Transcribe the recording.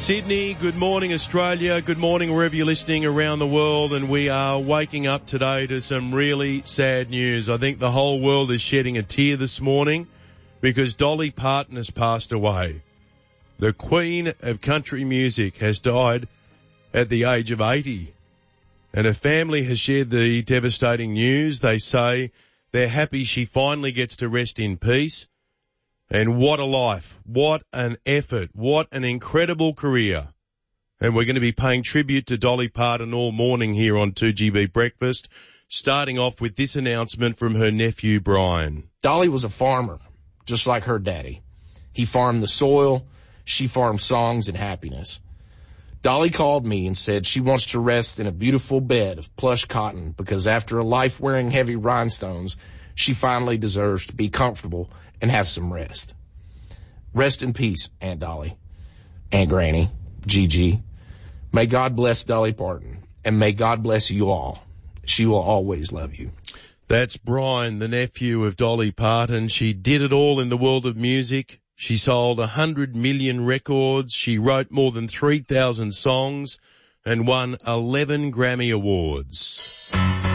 Sydney, good morning Australia, good morning wherever you're listening around the world, and we are waking up today to some really sad news. I think the whole world is shedding a tear this morning because Dolly Parton has passed away. The Queen of country music has died at the age of 80, and her family has shared the devastating news. They say they're happy she finally gets to rest in peace. And what a life, what an effort, what an incredible career. And we're going to be paying tribute to Dolly Parton all morning here on 2GB Breakfast, starting off with this announcement from her nephew, Brian. Dolly was a farmer, just like her daddy. He farmed the soil, she farmed songs and happiness. Dolly called me and said she wants to rest in a beautiful bed of plush cotton because after a life wearing heavy rhinestones, she finally deserves to be comfortable and have some rest. Rest in peace, Aunt Dolly, Aunt Granny, Gigi. May God bless Dolly Parton, and may God bless you all. She will always love you. That's Brian, the nephew of Dolly Parton. She did it all in the world of music. She sold 100 million records. She wrote more than 3,000 songs and won 11 Grammy Awards.